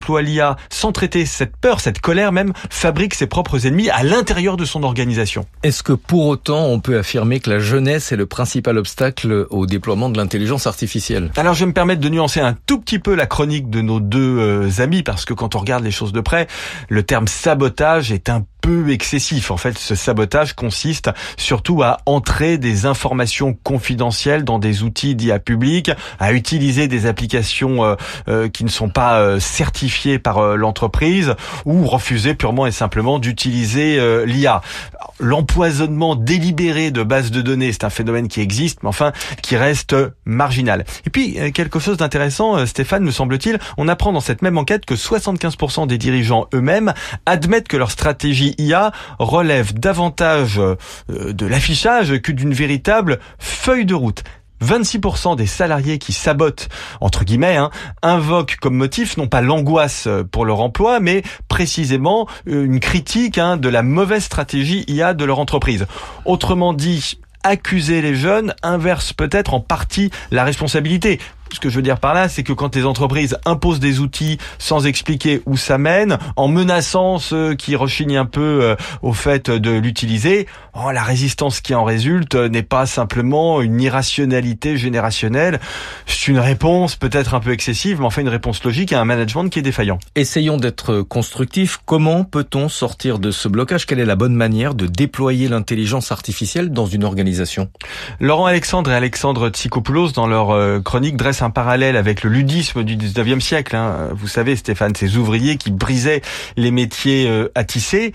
emploie l'IA sans traiter cette peur, cette colère même, fabrique ses propres ennemis à l'intérieur de son organisation. Est-ce que pour autant on peut affirmer que la jeunesse est le principal obstacle au déploiement de l'intelligence artificielle ? Alors je vais me permettre de nuancer un tout petit peu la chronique de nos deux amis, parce que quand on regarde les choses de près, le terme sabotage est un peu excessif. En fait, ce sabotage consiste surtout à entrer des informations confidentielles dans des outils d'IA publics, à utiliser des applications qui ne sont pas certifiées par l'entreprise, ou refuser purement et simplement d'utiliser l'IA. L'empoisonnement délibéré de bases de données, c'est un phénomène qui existe, mais enfin qui reste marginal. Et puis, quelque chose d'intéressant, Stéphane, me semble-t-il, on apprend dans cette même enquête que 75% des dirigeants eux-mêmes admettent que leur stratégie IA relève davantage de l'affichage que d'une véritable feuille de route. 26% des salariés qui sabotent, entre guillemets, invoquent comme motif non pas l'angoisse pour leur emploi, mais précisément une critique de la mauvaise stratégie IA de leur entreprise. Autrement dit, accuser les jeunes inverse peut-être en partie la responsabilité. Ce que je veux dire par là, c'est que quand les entreprises imposent des outils sans expliquer où ça mène, en menaçant ceux qui rechignent un peu au fait de l'utiliser, la résistance qui en résulte n'est pas simplement une irrationalité générationnelle. C'est une réponse peut-être un peu excessive, mais enfin une réponse logique à un management qui est défaillant. Essayons d'être constructifs. Comment peut-on sortir de ce blocage ? Quelle est la bonne manière de déployer l'intelligence artificielle dans une organisation ? Laurent Alexandre et Alexandre Tsikopoulos, dans leur chronique, dressent un parallèle avec le ludisme du 19e siècle. Vous savez, Stéphane, ces ouvriers qui brisaient les métiers à tisser.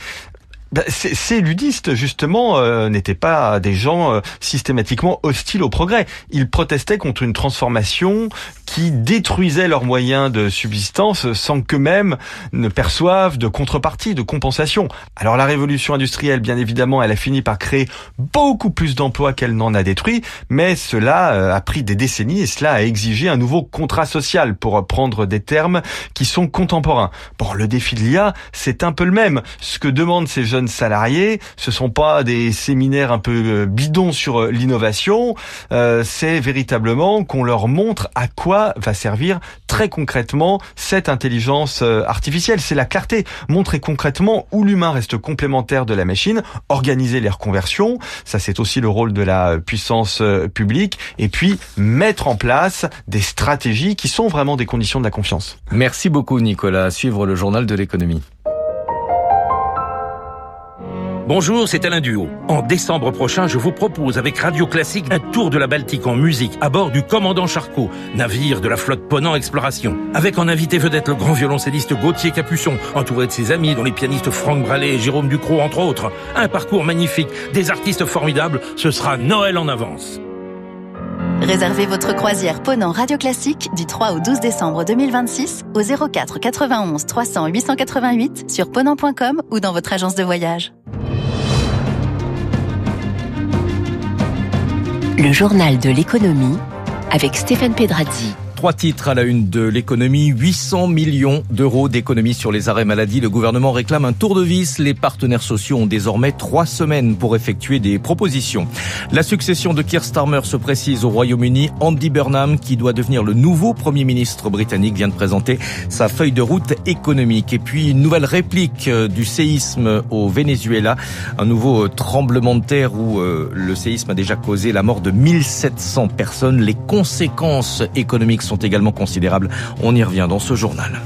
Ces ludistes, justement, n'étaient pas des gens systématiquement hostiles au progrès. Ils protestaient contre une transformation qui détruisait leurs moyens de subsistance sans qu'eux-mêmes ne perçoivent de contrepartie, de compensation. Alors la révolution industrielle, bien évidemment, elle a fini par créer beaucoup plus d'emplois qu'elle n'en a détruit, mais cela a pris des décennies et cela a exigé un nouveau contrat social, pour reprendre des termes qui sont contemporains. Bon, le défi de l'IA, c'est un peu le même. Ce que demandent ces jeunes salariés, ce sont pas des séminaires un peu bidons sur l'innovation, c'est véritablement qu'on leur montre à quoi va servir très concrètement cette intelligence artificielle. C'est la clarté, montrer concrètement où l'humain reste complémentaire de la machine, organiser les reconversions, ça c'est aussi le rôle de la puissance publique, et puis mettre en place des stratégies qui sont vraiment des conditions de la confiance. Merci beaucoup Nicolas, à suivre le journal de l'économie. Bonjour, c'est Alain Duhaut. En décembre prochain, je vous propose avec Radio Classique un tour de la Baltique en musique à bord du Commandant Charcot, navire de la flotte Ponant Exploration. Avec en invité vedette le grand violoncelliste Gauthier Capuçon, entouré de ses amis dont les pianistes Franck Brallet et Jérôme Ducrot entre autres. Un parcours magnifique, des artistes formidables, ce sera Noël en avance. Réservez votre croisière Ponant Radio Classique du 3 au 12 décembre 2026 au 04 91 300 888 sur ponant.com ou dans votre agence de voyage. Le journal de l'économie avec Stéphane Pedrazzi. 3 titres à la une de l'économie. 800 millions d'euros d'économies sur les arrêts maladie. Le gouvernement réclame un tour de vis. Les partenaires sociaux ont désormais 3 semaines pour effectuer des propositions. La succession de Keir Starmer se précise au Royaume-Uni. Andy Burnham, qui doit devenir le nouveau Premier ministre britannique, vient de présenter sa feuille de route économique. Et puis une nouvelle réplique du séisme au Venezuela. Un nouveau tremblement de terre où le séisme a déjà causé la mort de 1700 personnes. Les conséquences économiques sont également considérables. On y revient dans ce journal.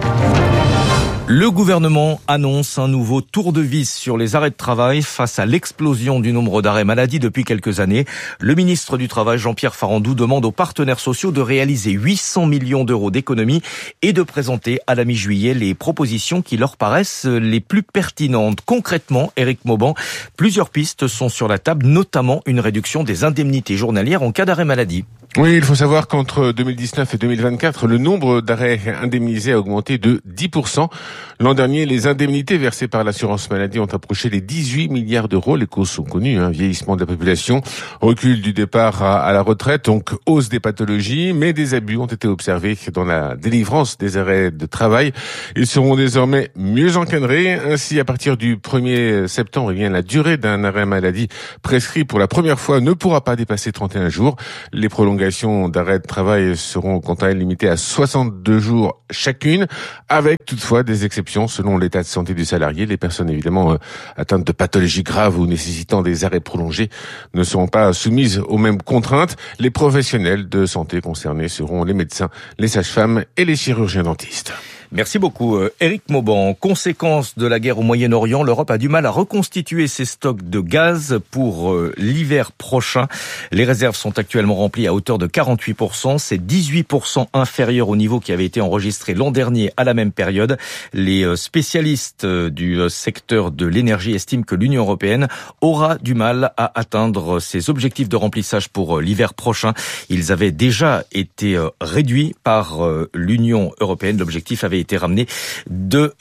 Le gouvernement annonce un nouveau tour de vis sur les arrêts de travail face à l'explosion du nombre d'arrêts maladie depuis quelques années. Le ministre du Travail, Jean-Pierre Farandou, demande aux partenaires sociaux de réaliser 800 millions d'euros d'économies et de présenter à la mi-juillet les propositions qui leur paraissent les plus pertinentes. Concrètement, Éric Mauban, plusieurs pistes sont sur la table, notamment une réduction des indemnités journalières en cas d'arrêt maladie. Oui, il faut savoir qu'entre 2019 et 2024, le nombre d'arrêts indemnisés a augmenté de 10%. L'an dernier, les indemnités versées par l'assurance maladie ont approché les 18 milliards d'euros. Les causes sont connues, vieillissement de la population, recul du départ à la retraite, donc hausse des pathologies, mais des abus ont été observés dans la délivrance des arrêts de travail. Ils seront désormais mieux encadrés. Ainsi, à partir du 1er septembre, la durée d'un arrêt maladie prescrit pour la première fois ne pourra pas dépasser 31 jours. Les prolongations prolongations d'arrêt de travail seront quant à elles limitées à 62 jours chacune, avec toutefois des exceptions selon l'état de santé du salarié. Les personnes évidemment atteintes de pathologies graves ou nécessitant des arrêts prolongés ne seront pas soumises aux mêmes contraintes. Les professionnels de santé concernés seront les médecins, les sages-femmes et les chirurgiens dentistes. Merci beaucoup, Éric Mauban. Conséquence de la guerre au Moyen-Orient, l'Europe a du mal à reconstituer ses stocks de gaz pour l'hiver prochain. Les réserves sont actuellement remplies à hauteur de 48%. C'est 18% inférieur au niveau qui avait été enregistré l'an dernier à la même période. Les spécialistes du secteur de l'énergie estiment que l'Union européenne aura du mal à atteindre ses objectifs de remplissage pour l'hiver prochain. Ils avaient déjà été réduits par l'Union européenne. L'objectif avait été ramené de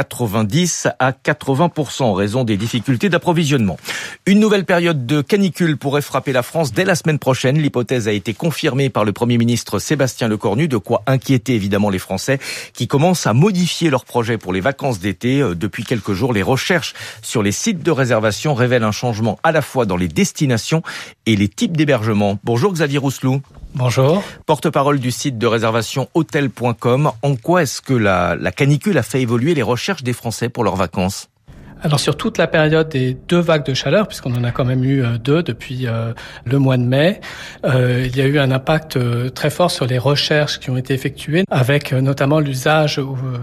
90 à 80% en raison des difficultés d'approvisionnement. Une nouvelle période de canicule pourrait frapper la France dès la semaine prochaine. L'hypothèse a été confirmée par le Premier ministre Sébastien Lecornu, de quoi inquiéter évidemment les Français qui commencent à modifier leurs projets pour les vacances d'été. Depuis quelques jours, les recherches sur les sites de réservation révèlent un changement à la fois dans les destinations et les types d'hébergement. Bonjour Xavier Rousselou. Bonjour. Porte-parole du site de réservation hôtel.com. En quoi est-ce que la canicule a fait évoluer les recherches des Français pour leurs vacances ? Alors sur toute la période des 2 vagues de chaleur, puisqu'on en a quand même eu 2 depuis le mois de mai, il y a eu un impact très fort sur les recherches qui ont été effectuées, avec notamment l'usage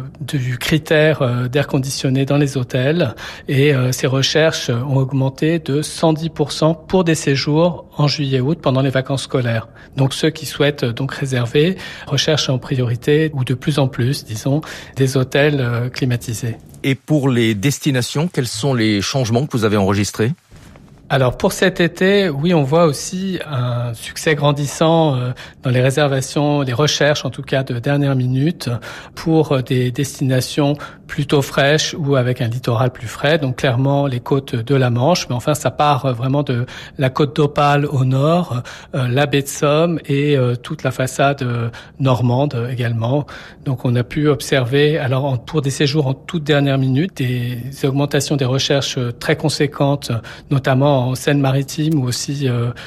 du critère d'air conditionné dans les hôtels. Et ces recherches ont augmenté de 110% pour des séjours en juillet-août pendant les vacances scolaires. Donc ceux qui souhaitent donc réserver recherchent en priorité, ou de plus en plus, disons, des hôtels climatisés. Et pour les destinations, quels sont les changements que vous avez enregistrés ? Alors pour cet été, oui, on voit aussi un succès grandissant dans les réservations, les recherches en tout cas de dernière minute pour des destinations plutôt fraîches ou avec un littoral plus frais. Donc clairement les côtes de la Manche, mais enfin ça part vraiment de la côte d'Opale au nord, la baie de Somme et toute la façade normande également. Donc on a pu observer, alors pour des séjours en toute dernière minute, des augmentations des recherches très conséquentes, notamment en Seine-Maritime ou aussi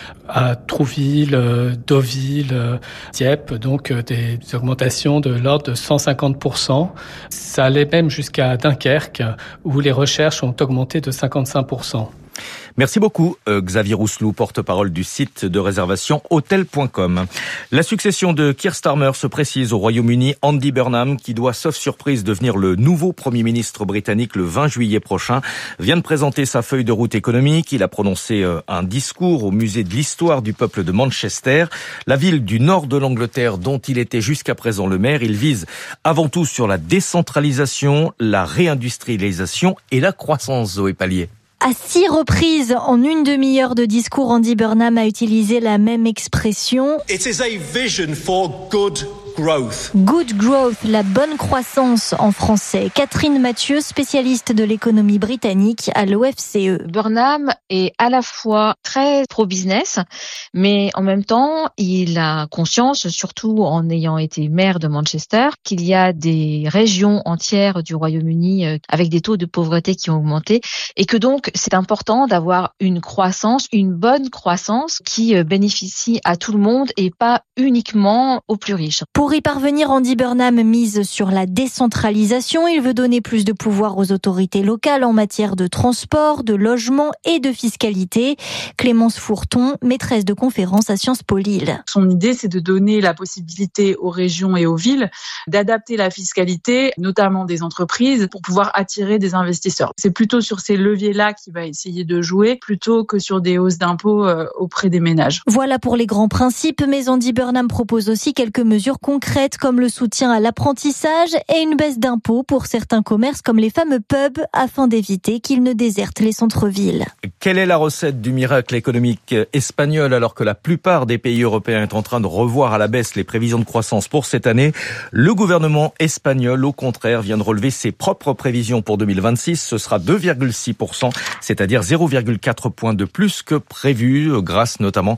à Trouville, Deauville, Dieppe, donc des augmentations de l'ordre de 150%. Ça allait même jusqu'à Dunkerque où les recherches ont augmenté de 55%. Merci beaucoup Xavier Rousselou, porte-parole du site de réservation hôtel.com. La succession de Keir Starmer se précise au Royaume-Uni. Andy Burnham, qui doit sauf surprise devenir le nouveau Premier ministre britannique le 20 juillet prochain, vient de présenter sa feuille de route économique. Il a prononcé un discours au musée de l'histoire du peuple de Manchester, la ville du nord de l'Angleterre dont il était jusqu'à présent le maire. Il vise avant tout sur la décentralisation, la réindustrialisation et la croissance. Zoé Pallier. À 6 reprises en une demi-heure de discours, Andy Burnham a utilisé la même expression. It is a vision for good growth. Good growth, la bonne croissance en français. Catherine Mathieu, spécialiste de l'économie britannique à l'OFCE. Burnham est à la fois très pro-business, mais en même temps, il a conscience, surtout en ayant été maire de Manchester, qu'il y a des régions entières du Royaume-Uni avec des taux de pauvreté qui ont augmenté et que donc c'est important d'avoir une croissance, une bonne croissance qui bénéficie à tout le monde et pas uniquement aux plus riches. Pour y parvenir, Andy Burnham mise sur la décentralisation. Il veut donner plus de pouvoir aux autorités locales en matière de transport, de logement et de fiscalité. Clémence Fourton, maîtresse de conférence à Sciences Po Lille. Son idée, c'est de donner la possibilité aux régions et aux villes d'adapter la fiscalité, notamment des entreprises, pour pouvoir attirer des investisseurs. C'est plutôt sur ces leviers-là qu'il va essayer de jouer, plutôt que sur des hausses d'impôts auprès des ménages. Voilà pour les grands principes, mais Andy Burnham propose aussi quelques mesures concrètes comme le soutien à l'apprentissage et une baisse d'impôts pour certains commerces comme les fameux pubs afin d'éviter qu'ils ne désertent les centres-villes. Quelle est la recette du miracle économique espagnol alors que la plupart des pays européens est en train de revoir à la baisse les prévisions de croissance pour cette année? Le gouvernement espagnol, au contraire, vient de relever ses propres prévisions pour 2026. Ce sera 2,6%, c'est-à-dire 0,4 points de plus que prévu, grâce notamment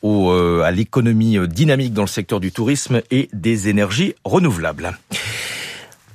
à l'économie dynamique dans le secteur du tourisme et des énergies renouvelables.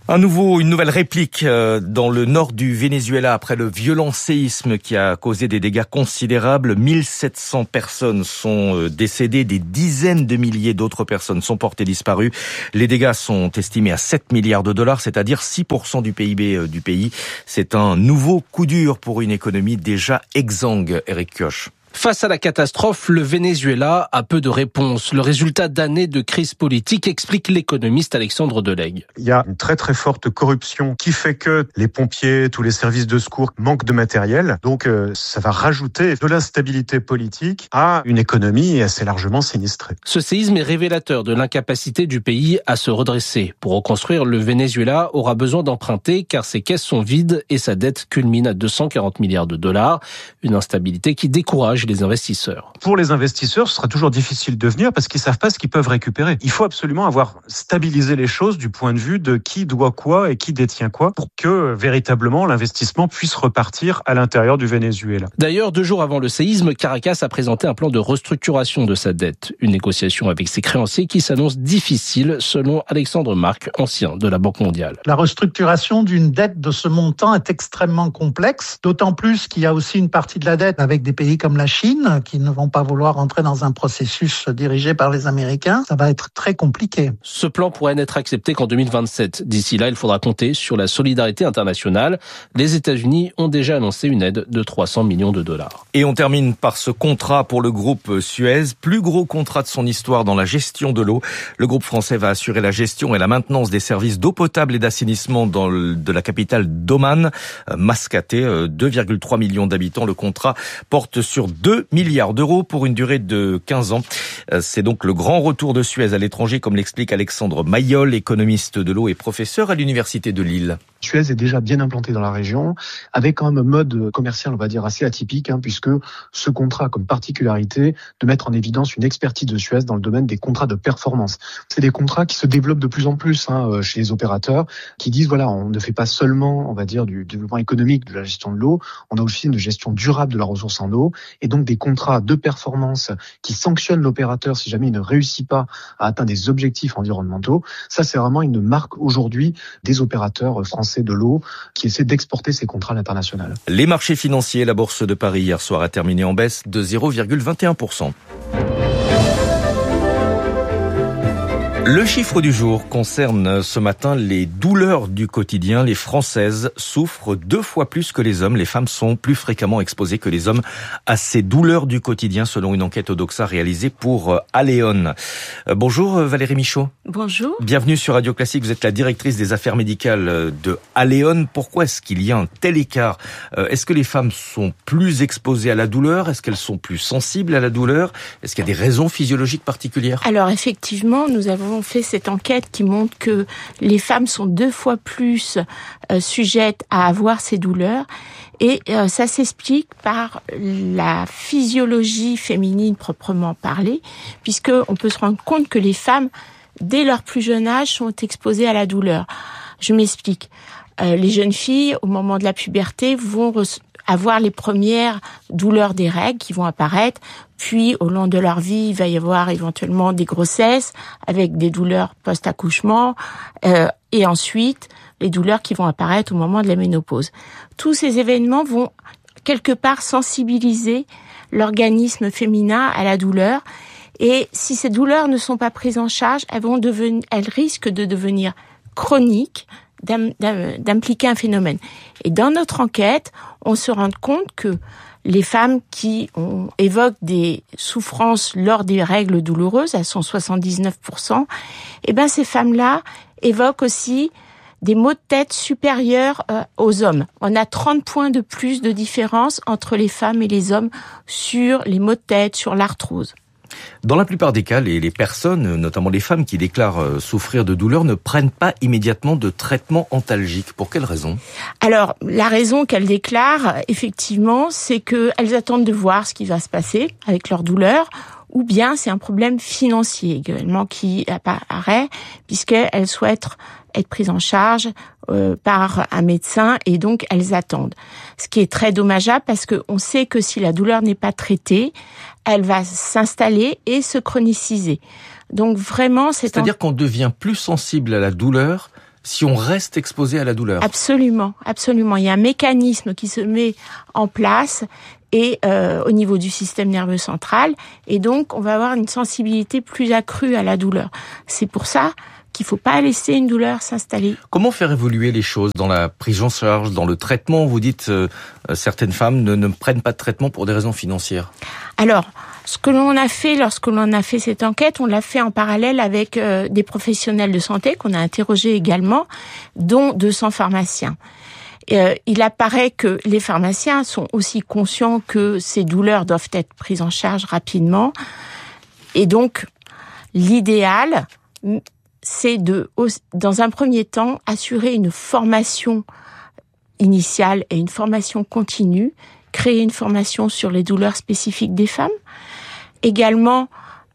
Une nouvelle réplique dans le nord du Venezuela après le violent séisme qui a causé des dégâts considérables. 1700 personnes sont décédées, des dizaines de milliers d'autres personnes sont portées disparues. Les dégâts sont estimés à 7 milliards de dollars, c'est-à-dire 6% du PIB du pays. C'est un nouveau coup dur pour une économie déjà exsangue, Eric Kioch. Face à la catastrophe, le Venezuela a peu de réponses. Le résultat d'années de crise politique, explique l'économiste Alexandre Delegue. Il y a une très très forte corruption qui fait que les pompiers, tous les services de secours manquent de matériel. Donc ça va rajouter de l'instabilité politique à une économie assez largement sinistrée. Ce séisme est révélateur de l'incapacité du pays à se redresser. Pour reconstruire, le Venezuela aura besoin d'emprunter car ses caisses sont vides et sa dette culmine à 240 milliards de dollars. Une instabilité qui décourage les investisseurs. Pour les investisseurs, ce sera toujours difficile de venir parce qu'ils savent pas ce qu'ils peuvent récupérer. Il faut absolument avoir stabilisé les choses du point de vue de qui doit quoi et qui détient quoi pour que véritablement l'investissement puisse repartir à l'intérieur du Venezuela. D'ailleurs, 2 jours avant le séisme, Caracas a présenté un plan de restructuration de sa dette. Une négociation avec ses créanciers qui s'annonce difficile selon Alexandre Marc, ancien de la Banque mondiale. La restructuration d'une dette de ce montant est extrêmement complexe, d'autant plus qu'il y a aussi une partie de la dette avec des pays comme la Chine, qui ne vont pas vouloir entrer dans un processus dirigé par les Américains. Ça va être très compliqué. Ce plan pourrait n'être accepté qu'en 2027. D'ici là, il faudra compter sur la solidarité internationale. Les États-Unis ont déjà annoncé une aide de 300 millions de dollars. Et on termine par ce contrat pour le groupe Suez, plus gros contrat de son histoire dans la gestion de l'eau. Le groupe français va assurer la gestion et la maintenance des services d'eau potable et d'assainissement de la capitale d'Oman, Mascaté, 2,3 millions d'habitants. Le contrat porte sur 2 milliards d'euros pour une durée de 15 ans. C'est donc le grand retour de Suez à l'étranger, comme l'explique Alexandre Mayol, économiste de l'eau et professeur à l'Université de Lille. Suez est déjà bien implanté dans la région, avec quand même un mode commercial, on va dire, assez atypique, puisque ce contrat a comme particularité de mettre en évidence une expertise de Suez dans le domaine des contrats de performance. C'est des contrats qui se développent de plus en plus chez les opérateurs, qui disent, voilà, on ne fait pas seulement, on va dire, du développement économique de la gestion de l'eau, on a aussi une gestion durable de la ressource en eau, et donc des contrats de performance qui sanctionnent l'opérateur si jamais il ne réussit pas à atteindre des objectifs environnementaux. Ça, c'est vraiment une marque aujourd'hui des opérateurs français de l'eau qui essaient d'exporter ces contrats à l'international. Les marchés financiers, la bourse de Paris hier soir a terminé en baisse de 0,21%. Le chiffre du jour concerne ce matin les douleurs du quotidien. Les Françaises souffrent 2 fois plus que les hommes. Les femmes sont plus fréquemment exposées que les hommes à ces douleurs du quotidien, selon une enquête Odoxa réalisée pour Aléon. Bonjour Valérie Michaud. Bonjour. Bienvenue sur Radio Classique. Vous êtes la directrice des affaires médicales de Aléon. Pourquoi est-ce qu'il y a un tel écart ? Est-ce que les femmes sont plus exposées à la douleur ? Est-ce qu'elles sont plus sensibles à la douleur ? Est-ce qu'il y a des raisons physiologiques particulières ? Alors effectivement, nous avons fait cette enquête qui montre que les femmes sont 2 fois plus sujettes à avoir ces douleurs et ça s'explique par la physiologie féminine proprement parlée, puisque on peut se rendre compte que les femmes, dès leur plus jeune âge, sont exposées à la douleur. Je m'explique. Les jeunes filles, au moment de la puberté, vont avoir les premières douleurs des règles qui vont apparaître. Puis, au long de leur vie, il va y avoir éventuellement des grossesses avec des douleurs post-accouchement et ensuite les douleurs qui vont apparaître au moment de la ménopause. Tous ces événements vont quelque part sensibiliser l'organisme féminin à la douleur. Et si ces douleurs ne sont pas prises en charge, elles risquent de devenir chroniques, d'impliquer un phénomène. Et dans notre enquête, on se rend compte que les femmes qui évoquent des souffrances lors des règles douloureuses, elles sont 79%, ces femmes-là évoquent aussi des maux de tête supérieurs aux hommes. On a 30 points de plus de différence entre les femmes et les hommes sur les maux de tête, sur l'arthrose. Dans la plupart des cas, les personnes, notamment les femmes qui déclarent souffrir de douleurs, ne prennent pas immédiatement de traitement antalgique. Pour quelle raison ? Alors, la raison qu'elles déclarent, effectivement, c'est qu'elles attendent de voir ce qui va se passer avec leur douleur, ou bien c'est un problème financier également qui apparaît, puisqu'elles souhaitent être prises en charge par un médecin et donc elles attendent. Ce qui est très dommageable parce qu'on sait que si la douleur n'est pas traitée, elle va s'installer et se chroniciser. Donc vraiment, c'est-à-dire qu'on devient plus sensible à la douleur si on reste exposé à la douleur. Absolument, absolument. Il y a un mécanisme qui se met en place et au niveau du système nerveux central, et donc on va avoir une sensibilité plus accrue à la douleur. C'est pour ça qu'il ne faut pas laisser une douleur s'installer. Comment faire évoluer les choses dans la prise en charge, dans le traitement? Vous dites certaines femmes ne prennent pas de traitement pour des raisons financières. Alors, ce que l'on a fait lorsque l'on a fait cette enquête, on l'a fait en parallèle avec des professionnels de santé qu'on a interrogés également, dont 200 pharmaciens. Il apparaît que les pharmaciens sont aussi conscients que ces douleurs doivent être prises en charge rapidement. Et donc, l'idéal, c'est dans un premier temps, assurer une formation initiale et une formation continue, créer une formation sur les douleurs spécifiques des femmes. Également,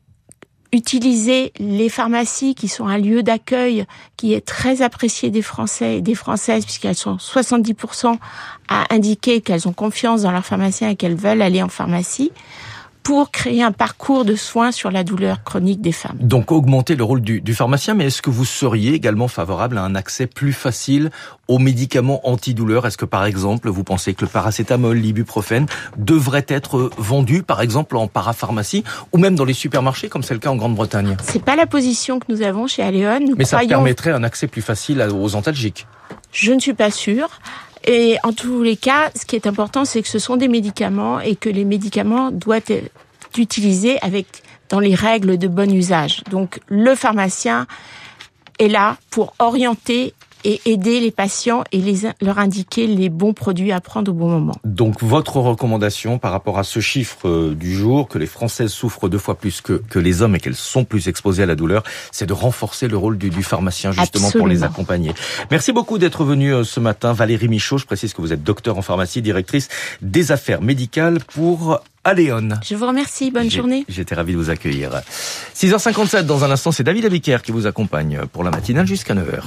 utiliser les pharmacies qui sont un lieu d'accueil qui est très apprécié des Français et des Françaises, puisqu'elles sont 70% à indiquer qu'elles ont confiance dans leurs pharmaciens et qu'elles veulent aller en pharmacie, pour créer un parcours de soins sur la douleur chronique des femmes. Donc augmenter le rôle du pharmacien, mais est-ce que vous seriez également favorable à un accès plus facile aux médicaments antidouleurs? Est-ce que par exemple, vous pensez que le paracétamol, l'ibuprofène devraient être vendus par exemple en parapharmacie ou même dans les supermarchés comme c'est le cas en Grande-Bretagne? C'est pas la position que nous avons chez Aléon. Mais ça permettrait un accès plus facile aux antalgiques? Je ne suis pas sûre. Et en tous les cas, ce qui est important, c'est que ce sont des médicaments et que les médicaments doivent être utilisés dans les règles de bon usage. Donc, le pharmacien est là pour orienter et aider les patients et leur indiquer les bons produits à prendre au bon moment. Donc, votre recommandation par rapport à ce chiffre du jour, que les Françaises souffrent 2 fois plus que les hommes et qu'elles sont plus exposées à la douleur, c'est de renforcer le rôle du pharmacien justement. Absolument. Pour les accompagner. Merci beaucoup d'être venue ce matin. Valérie Michaud, je précise que vous êtes docteur en pharmacie, directrice des affaires médicales pour Aléon. Je vous remercie, bonne journée. J'étais ravi de vous accueillir. 6h57, dans un instant, c'est David Abiker qui vous accompagne pour la matinale jusqu'à 9h.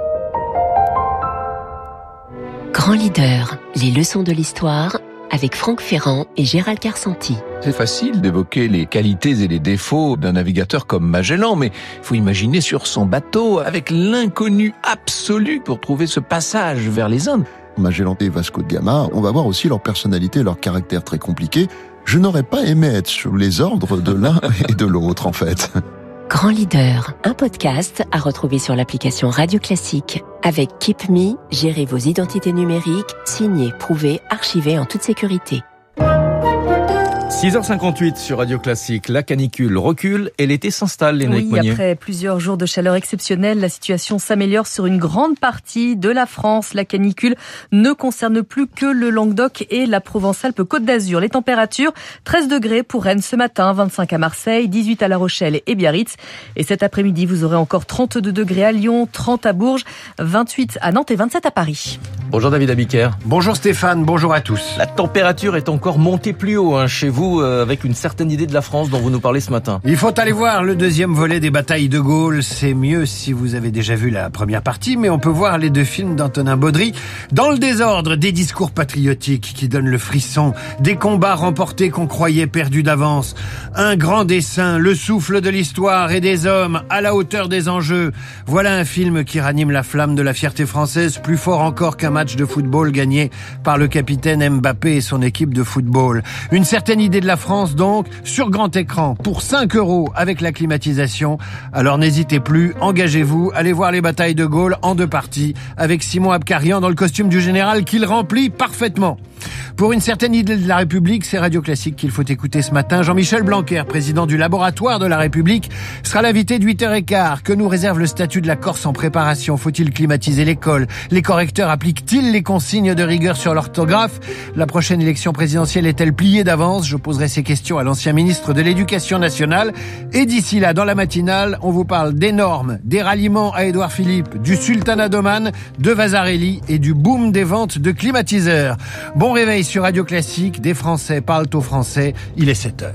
Grand leader, les leçons de l'histoire avec Franck Ferrand et Gérald Carsanti. C'est facile d'évoquer les qualités et les défauts d'un navigateur comme Magellan, mais il faut imaginer sur son bateau avec l'inconnu absolu pour trouver ce passage vers les Indes. Magellan et Vasco de Gama, on va voir aussi leur personnalité, leur caractère très compliqué. Je n'aurais pas aimé être sous les ordres de l'un et de l'autre, en fait. Grand leader, un podcast à retrouver sur l'application Radio Classique. Avec Keep Me, gérez vos identités numériques, signez, prouvez, archivez en toute sécurité. 6h58 sur Radio Classique, la canicule recule et l'été s'installe, Lénaïque Monnier. Après plusieurs jours de chaleur exceptionnelle, la situation s'améliore sur une grande partie de la France. La canicule ne concerne plus que le Languedoc et la Provence-Alpes-Côte d'Azur. Les températures, 13 degrés pour Rennes ce matin, 25 à Marseille, 18 à La Rochelle et Biarritz. Et cet après-midi, vous aurez encore 32 degrés à Lyon, 30 à Bourges, 28 à Nantes et 27 à Paris. Bonjour David Abiker. Bonjour Stéphane, bonjour à tous. La température est encore montée plus haut chez vous, avec une certaine idée de la France dont vous nous parlez ce matin. Il faut aller voir le deuxième volet des batailles de Gaulle. C'est mieux si vous avez déjà vu la première partie, mais on peut voir les 2 films d'Antonin Baudry. Dans le désordre, des discours patriotiques qui donnent le frisson, des combats remportés qu'on croyait perdus d'avance, un grand dessin, le souffle de l'histoire et des hommes à la hauteur des enjeux. Voilà un film qui ranime la flamme de la fierté française, plus fort encore qu'un match de football gagné par le capitaine Mbappé et son équipe de football. Une certaine idée de la France donc, sur grand écran, pour 5 € avec la climatisation. Alors n'hésitez plus, engagez-vous, allez voir les batailles de Gaulle en 2 parties, avec Simon Abkarian dans le costume du général qu'il remplit parfaitement. Pour une certaine idée de la République, c'est Radio Classique qu'il faut écouter ce matin. Jean-Michel Blanquer, président du laboratoire de la République, sera l'invité de 8h15. Que nous réserve le statut de la Corse en préparation? Faut-il climatiser l'école? Les correcteurs appliquent-ils les consignes de rigueur sur l'orthographe? La prochaine élection présidentielle est-elle pliée d'avance? Je poserai ces questions à l'ancien ministre de l'Éducation nationale. Et d'ici là, dans la matinale, on vous parle des normes, des ralliements à Édouard Philippe, du sultanat d'Oman, de Vasarely et du boom des ventes de climatiseurs. Bon réveil sur Radio Classique, des Français parlent aux Français, il est 7h.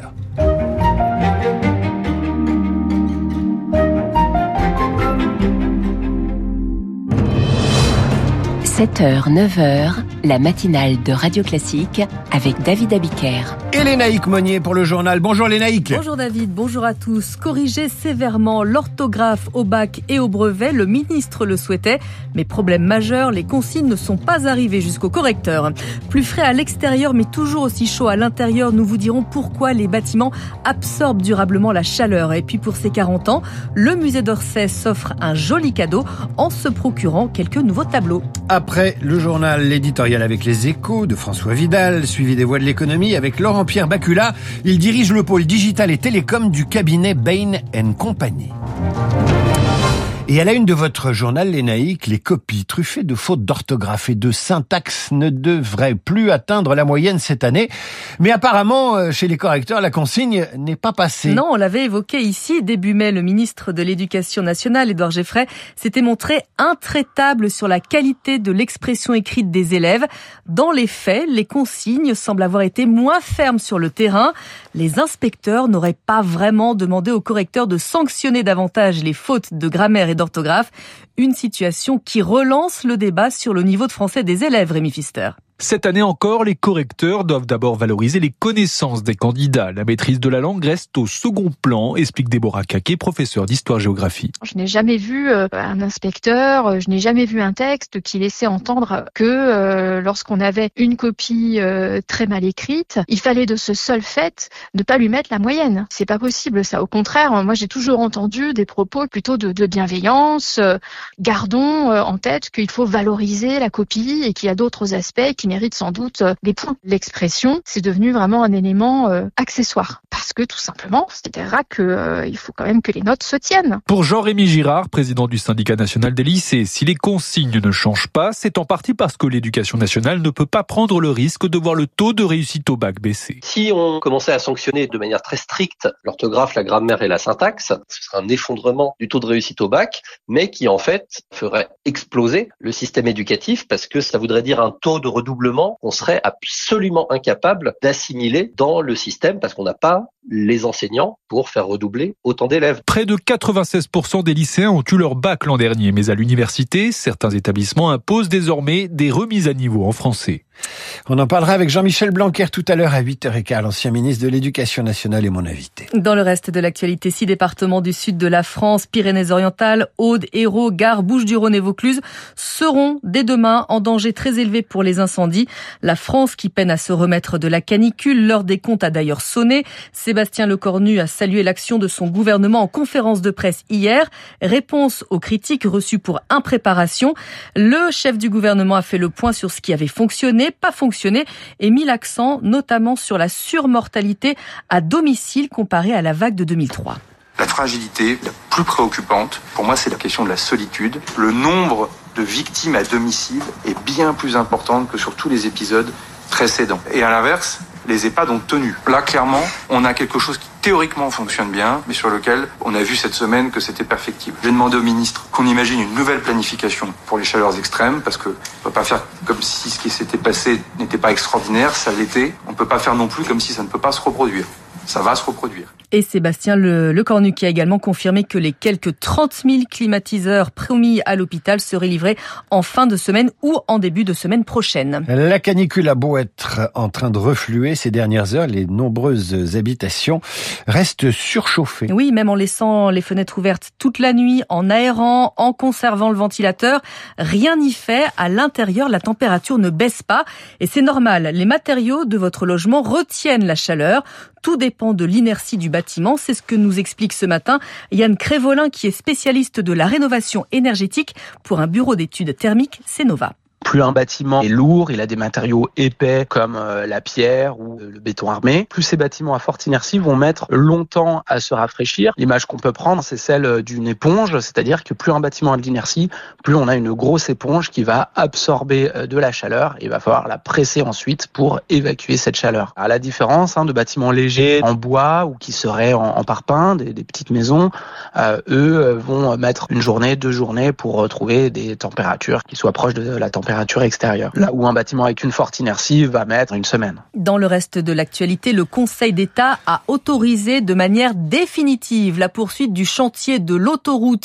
7h, 9h, la matinale de Radio Classique avec David Abiker. Et Lénaïque Monnier pour le journal. Bonjour Lénaïque. Bonjour David, bonjour à tous. Corriger sévèrement l'orthographe au bac et au brevet, le ministre le souhaitait. Mais problème majeur, les consignes ne sont pas arrivées jusqu'au correcteur. Plus frais à l'extérieur mais toujours aussi chaud à l'intérieur, nous vous dirons pourquoi les bâtiments absorbent durablement la chaleur. Et puis pour ses 40 ans, le musée d'Orsay s'offre un joli cadeau en se procurant quelques nouveaux tableaux. Après le journal, l'éditorial avec les Échos de François Vidal, suivi des Voix de l'économie avec Laurent-Pierre Bacula. Il dirige le pôle digital et télécom du cabinet Bain & Company. Et à la une de votre journal, Lénaïque, les copies truffées de fautes d'orthographe et de syntaxe ne devraient plus atteindre la moyenne cette année. Mais apparemment, chez les correcteurs, la consigne n'est pas passée. Non, on l'avait évoqué ici. Début mai, le ministre de l'Éducation nationale, Édouard Geffray, s'était montré intraitable sur la qualité de l'expression écrite des élèves. Dans les faits, les consignes semblent avoir été moins fermes sur le terrain. Les inspecteurs n'auraient pas vraiment demandé aux correcteurs de sanctionner davantage les fautes de grammaire et d'orthographe, une situation qui relance le débat sur le niveau de français des élèves, Rémi Pfister. Cette année encore, les correcteurs doivent d'abord valoriser les connaissances des candidats. La maîtrise de la langue reste au second plan, explique Déborah Caquet, professeure d'histoire-géographie. Je n'ai jamais vu un inspecteur, je n'ai jamais vu un texte qui laissait entendre que lorsqu'on avait une copie très mal écrite, il fallait de ce seul fait ne pas lui mettre la moyenne. C'est pas possible ça. Au contraire, moi j'ai toujours entendu des propos plutôt de bienveillance. Gardons en tête qu'il faut valoriser la copie et qu'il y a d'autres aspects qui mérite sans doute des points. L'expression, c'est devenu vraiment un élément accessoire. Parce que tout simplement, c'est-à-dire qu'il faut quand même que les notes se tiennent. Pour Jean-Rémy Girard, président du syndicat national des lycées, si les consignes ne changent pas, c'est en partie parce que l'éducation nationale ne peut pas prendre le risque de voir le taux de réussite au bac baisser. Si on commençait à sanctionner de manière très stricte l'orthographe, la grammaire et la syntaxe, ce serait un effondrement du taux de réussite au bac, mais qui en fait ferait exploser le système éducatif parce que ça voudrait dire un taux de redoublement qu'on serait absolument incapable d'assimiler dans le système parce qu'on n'a pas les enseignants pour faire redoubler autant d'élèves. Près de 96% des lycéens ont eu leur bac l'an dernier, mais à l'université, certains établissements imposent désormais des remises à niveau en français. On en parlera avec Jean-Michel Blanquer tout à l'heure à 8h15. L'ancien ministre de l'Éducation nationale est mon invité. Dans le reste de l'actualité, 6 départements du sud de la France, Pyrénées-Orientales, Aude, Hérault, Gard, Bouches-du-Rhône et Vaucluse seront dès demain en danger très élevé pour les incendies. La France qui peine à se remettre de la canicule, l'heure des comptes a d'ailleurs sonné. Sébastien Lecornu a salué l'action de son gouvernement en conférence de presse hier. Réponse aux critiques reçues pour impréparation. Le chef du gouvernement a fait le point sur ce qui avait fonctionné, pas fonctionné, et mis l'accent notamment sur la surmortalité à domicile comparée à la vague de 2003. La fragilité la plus préoccupante, pour moi, c'est la question de la solitude. Le nombre de victimes à domicile est bien plus important que sur tous les épisodes précédents. Et à l'inverse, les EHPAD ont tenu. Là, clairement, on a quelque chose qui théoriquement fonctionne bien, mais sur lequel on a vu cette semaine que c'était perfectible. J'ai demandé au ministre qu'on imagine une nouvelle planification pour les chaleurs extrêmes, parce que on peut pas faire comme si ce qui s'était passé n'était pas extraordinaire, ça l'était. On peut pas faire non plus comme si ça ne peut pas se reproduire. Ça va se reproduire. Et Sébastien Lecornu qui a également confirmé que les quelques 30 000 climatiseurs promis à l'hôpital seraient livrés en fin de semaine ou en début de semaine prochaine. La canicule a beau être en train de refluer ces dernières heures, les nombreuses habitations restent surchauffées. Oui, même en laissant les fenêtres ouvertes toute la nuit, en aérant, en conservant le ventilateur, rien n'y fait. À l'intérieur, la température ne baisse pas et c'est normal. Les matériaux de votre logement retiennent la chaleur. Tout dépend de l'inertie du bâtiment. C'est ce que nous explique ce matin Yann Crévolin, qui est spécialiste de la rénovation énergétique pour un bureau d'études thermiques, Cnova. Plus un bâtiment est lourd, il a des matériaux épais comme la pierre ou le béton armé, plus ces bâtiments à forte inertie vont mettre longtemps à se rafraîchir. L'image qu'on peut prendre, c'est celle d'une éponge, c'est-à-dire que plus un bâtiment a de l'inertie, plus on a une grosse éponge qui va absorber de la chaleur et il va falloir la presser ensuite pour évacuer cette chaleur. À la différence de bâtiments légers en bois ou qui seraient en parpaing, des petites maisons, eux vont mettre une journée, 2 journées pour trouver des températures qui soient proches de la température température extérieure. Là où un bâtiment avec une forte inertie va mettre une semaine. Dans le reste de l'actualité, le Conseil d'État a autorisé de manière définitive la poursuite du chantier de l'autoroute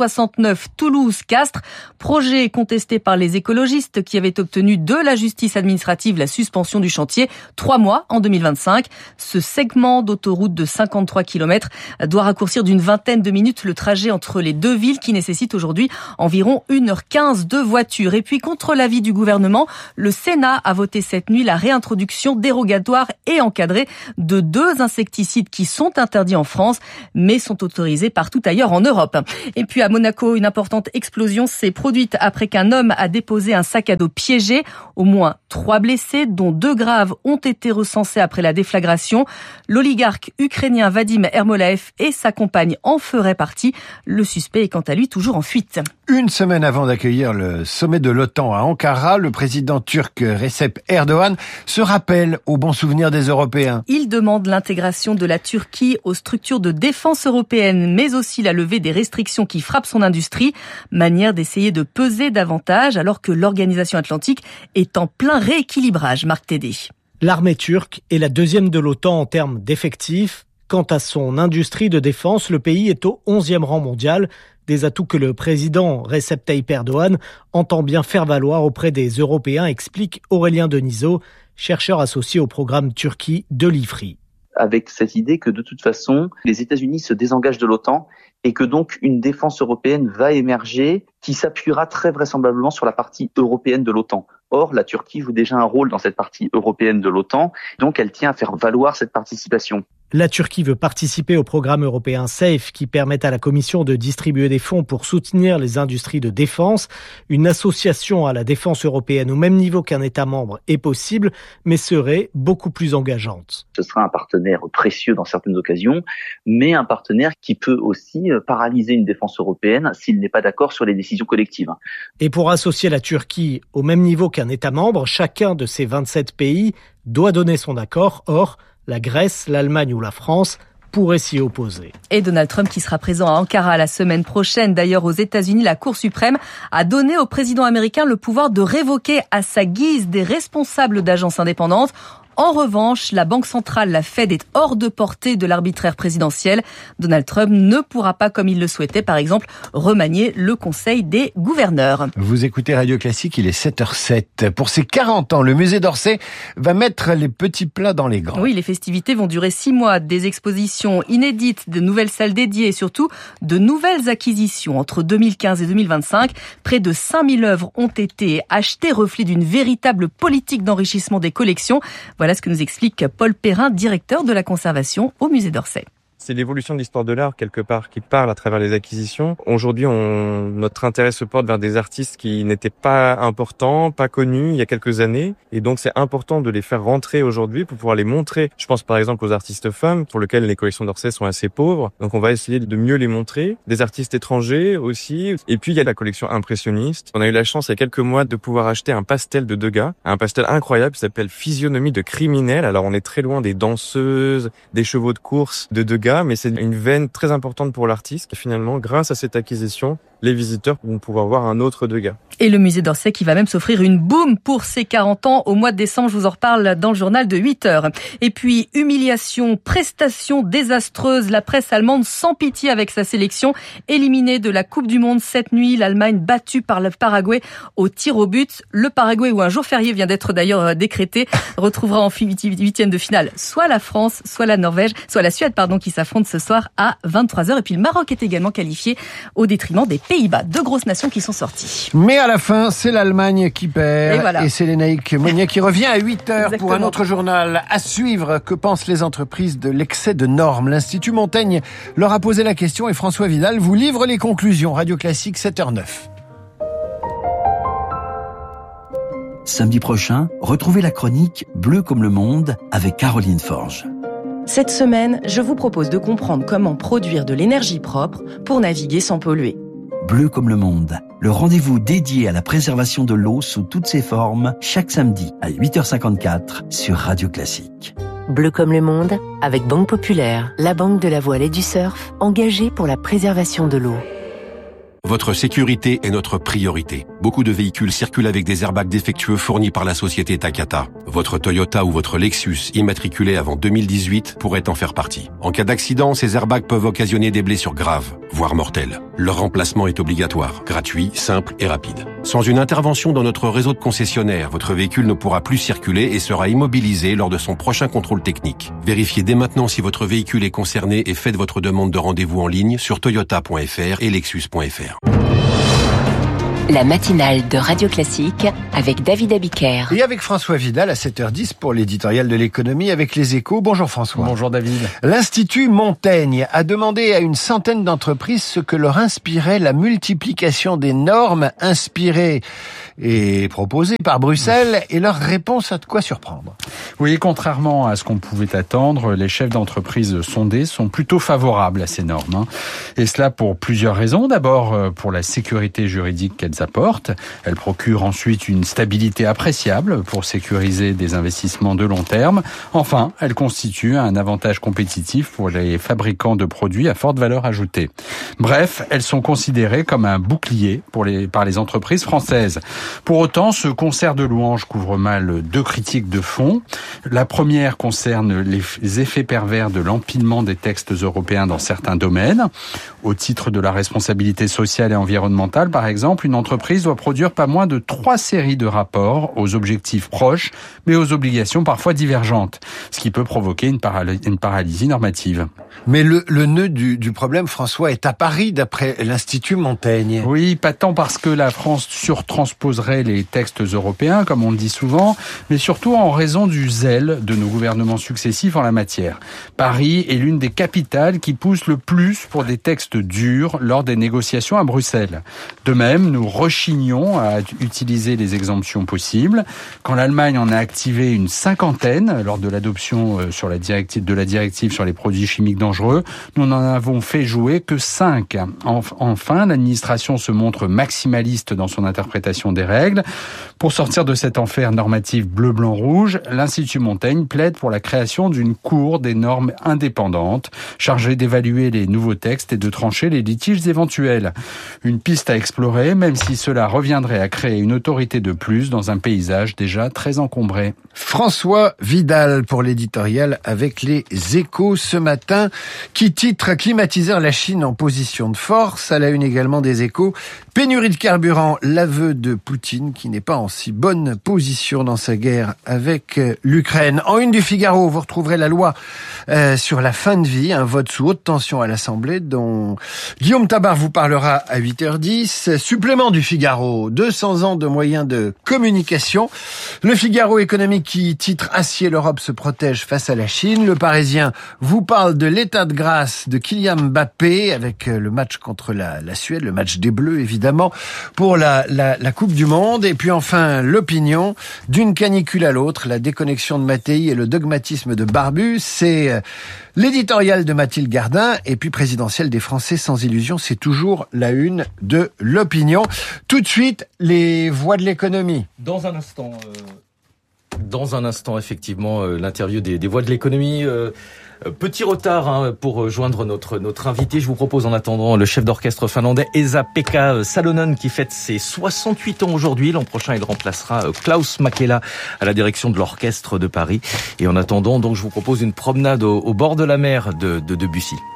A69 Toulouse-Castres, projet contesté par les écologistes qui avaient obtenu de la justice administrative la suspension du chantier 3 mois en 2025. Ce segment d'autoroute de 53 km doit raccourcir d'une vingtaine de minutes le trajet entre les deux villes qui nécessite aujourd'hui environ 1h15 de voiture. Et puis, contre l'avis du gouvernement, le Sénat a voté cette nuit la réintroduction dérogatoire et encadrée de 2 insecticides qui sont interdits en France, mais sont autorisés partout ailleurs en Europe. Et puis à Monaco, une importante explosion s'est produite après qu'un homme a déposé un sac à dos piégé. Au moins 3 blessés, dont 2 graves, ont été recensés après la déflagration. L'oligarque ukrainien Vadim Ermolaev et sa compagne en feraient partie. Le suspect est quant à lui toujours en fuite. Une semaine avant d'accueillir le sommet de l'OTAN à Ankara, le président turc Recep Erdogan se rappelle aux bons souvenirs des Européens. Il demande l'intégration de la Turquie aux structures de défense européennes, mais aussi la levée des restrictions qui frappent son industrie. Manière d'essayer de peser davantage alors que l'organisation atlantique est en plein rééquilibrage. Marc Tédé. L'armée turque est la 2e de l'OTAN en termes d'effectifs. Quant à son industrie de défense, le pays est au 11e rang mondial. Des atouts que le président Recep Tayyip Erdogan entend bien faire valoir auprès des Européens, explique Aurélien Denisot, chercheur associé au programme Turquie de l'IFRI. Avec cette idée que de toute façon, les États-Unis se désengagent de l'OTAN et que donc une défense européenne va émerger qui s'appuiera très vraisemblablement sur la partie européenne de l'OTAN. Or, la Turquie joue déjà un rôle dans cette partie européenne de l'OTAN, donc elle tient à faire valoir cette participation. La Turquie veut participer au programme européen SAFE qui permet à la Commission de distribuer des fonds pour soutenir les industries de défense. Une association à la défense européenne au même niveau qu'un État membre est possible, mais serait beaucoup plus engageante. Ce sera un partenaire précieux dans certaines occasions, mais un partenaire qui peut aussi paralyser une défense européenne s'il n'est pas d'accord sur les décisions collectives. Et pour associer la Turquie au même niveau qu'un État membre, chacun de ces 27 pays doit donner son accord. Or, la Grèce, l'Allemagne ou la France pourraient s'y opposer. Et Donald Trump qui sera présent à Ankara la semaine prochaine. D'ailleurs, aux États-Unis, la Cour suprême a donné au président américain le pouvoir de révoquer à sa guise des responsables d'agences indépendantes. En revanche, la Banque centrale, la Fed, est hors de portée de l'arbitraire présidentiel. Donald Trump ne pourra pas, comme il le souhaitait, par exemple, remanier le Conseil des gouverneurs. Vous écoutez Radio Classique, il est 7h07. Pour ses 40 ans, le musée d'Orsay va mettre les petits plats dans les grands. Oui, les festivités vont durer 6 mois. Des expositions inédites, de nouvelles salles dédiées et surtout de nouvelles acquisitions. Entre 2015 et 2025, près de 5000 œuvres ont été achetées, reflet d'une véritable politique d'enrichissement des collections. Voilà ce que nous explique Paul Perrin, directeur de la conservation au musée d'Orsay. C'est l'évolution de l'histoire de l'art, quelque part, qui parle à travers les acquisitions. Aujourd'hui, notre intérêt se porte vers des artistes qui n'étaient pas importants, pas connus il y a quelques années. Et donc, c'est important de les faire rentrer aujourd'hui pour pouvoir les montrer. Je pense par exemple aux artistes femmes, pour lesquels les collections d'Orsay sont assez pauvres. Donc, on va essayer de mieux les montrer. Des artistes étrangers aussi. Et puis, il y a la collection impressionniste. On a eu la chance, il y a quelques mois, de pouvoir acheter un pastel de Degas. Un pastel incroyable qui s'appelle Physionomie de criminel. Alors, on est très loin des danseuses, des chevaux de course de Degas, mais c'est une veine très importante pour l'artiste. Et finalement, grâce à cette acquisition, les visiteurs vont pouvoir voir un autre Degas. Et le musée d'Orsay qui va même s'offrir une boum pour ses 40 ans au mois de décembre. Je vous en reparle dans le journal de 8h. Et puis, humiliation, prestation désastreuse. La presse allemande sans pitié avec sa sélection. Éliminée de la Coupe du Monde cette nuit, l'Allemagne battue par le Paraguay au tir au but. Le Paraguay, où un jour férié vient d'être d'ailleurs décrété, retrouvera en huitième de finale soit la France, soit la Norvège, soit la Suède, qui s'affrontent ce soir à 23h. Et puis le Maroc est également qualifié au détriment des Pays-Bas. 2 grosses nations qui sont sorties. Mais à la fin, c'est l'Allemagne qui perd. Et voilà. Et c'est Lénaïque Monnier qui revient à 8h Exactement. pour un autre journal. À suivre, que pensent les entreprises de l'excès de normes? L'Institut Montaigne leur a posé la question et François Vidal vous livre les conclusions. Radio Classique, 7h09. Samedi prochain, retrouvez la chronique Bleu comme le monde avec Caroline Forge. Cette semaine, je vous propose de comprendre comment produire de l'énergie propre pour naviguer sans polluer. Bleu comme le monde, le rendez-vous dédié à la préservation de l'eau sous toutes ses formes, chaque samedi à 8h54 sur Radio Classique. Bleu comme le monde, avec Banque Populaire, la banque de la voile et du surf, engagée pour la préservation de l'eau. Votre sécurité est notre priorité. Beaucoup de véhicules circulent avec des airbags défectueux fournis par la société Takata. Votre Toyota ou votre Lexus immatriculé avant 2018 pourrait en faire partie. En cas d'accident, ces airbags peuvent occasionner des blessures graves, voire mortelles. Leur remplacement est obligatoire, gratuit, simple et rapide. Sans une intervention dans notre réseau de concessionnaires, votre véhicule ne pourra plus circuler et sera immobilisé lors de son prochain contrôle technique. Vérifiez dès maintenant si votre véhicule est concerné et faites votre demande de rendez-vous en ligne sur toyota.fr et lexus.fr. La matinale de Radio Classique avec David Abiker. Et avec François Vidal à 7h10 pour l'éditorial de l'économie avec les Échos. Bonjour François. Bonjour David. L'Institut Montaigne a demandé à une centaine d'entreprises ce que leur inspirait la multiplication des normes inspirées et proposées par Bruxelles, et leur réponse a de quoi surprendre. Oui, contrairement à ce qu'on pouvait attendre, les chefs d'entreprise sondés sont plutôt favorables à ces normes. Et cela pour plusieurs raisons. D'abord, pour la sécurité juridique qu'elles apportent. Elles procurent ensuite une stabilité appréciable pour sécuriser des investissements de long terme. Enfin, elles constituent un avantage compétitif pour les fabricants de produits à forte valeur ajoutée. Bref, elles sont considérées comme un bouclier par les entreprises françaises. Pour autant, ce concert de louanges couvre mal deux critiques de fond. La première concerne les effets pervers de l'empilement des textes européens dans certains domaines. Au titre de la responsabilité sociale et environnementale, par exemple, une entreprise doit produire pas moins de 3 séries de rapports aux objectifs proches, mais aux obligations parfois divergentes, ce qui peut provoquer une paralysie normative. Mais le nœud du problème, François, est à Paris, d'après l'Institut Montaigne. Oui, pas tant parce que la France surtransposerait les textes européens, comme on le dit souvent, mais surtout en raison du zèle de nos gouvernements successifs en la matière. Paris est l'une des capitales qui pousse le plus pour des textes durs lors des négociations à Bruxelles. De même, nous rechignons à utiliser les exemptions possibles. Quand l'Allemagne en a activé une 50aine lors de l'adoption de la directive sur les produits chimiques dangereux, nous n'en avons fait jouer que 5. Enfin, l'administration se montre maximaliste dans son interprétation des règles. Pour sortir de cet enfer normatif bleu-blanc-rouge, l'Institut Montaigne plaide pour la création d'une cour des normes indépendante, chargée d'évaluer les nouveaux textes et de trancher les litiges éventuels. Une piste à explorer, même si cela reviendrait à créer une autorité de plus dans un paysage déjà très encombré. François Vidal pour l'éditorial avec les Échos ce matin, qui titre « Climatiseur, la Chine en position de force ». À la une également des Échos, pénurie de carburant, l'aveu de Poutine qui n'est pas en si bonne position dans sa guerre avec l'Ukraine. En une du Figaro, vous retrouverez la loi sur la fin de vie, un vote sous haute tension à l'Assemblée dont Guillaume Tabar vous parlera à 8h10. Supplément du Figaro, 200 ans de moyens de communication. Le Figaro économique qui titre « Acier, l'Europe se protège face à la Chine ». Le Parisien vous parle de l'état de grâce de Kylian Mbappé avec le match contre la Suède, le match des Bleus évidemment, pour la Coupe du Monde. Et puis enfin, l'Opinion, d'une canicule à l'autre, la déconnexion de Mattei et le dogmatisme de Barbu, c'est l'éditorial de Mathilde Gardin. Et puis présidentielle des Français sans illusion, c'est toujours la une de l'Opinion. Tout de suite, les voix de l'économie. Dans un instant, effectivement, l'interview des voix de l'économie. Petit retard pour joindre notre invité. Je vous propose en attendant le chef d'orchestre finlandais Esa-Pekka Salonen qui fête ses 68 ans aujourd'hui. L'an prochain, il remplacera Klaus Makela à la direction de l'orchestre de Paris. Et en attendant, donc, je vous propose une promenade au bord de la mer de Debussy.